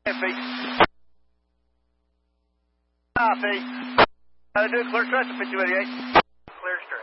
feet. Copy. Do clear trust to 58. Clear straight.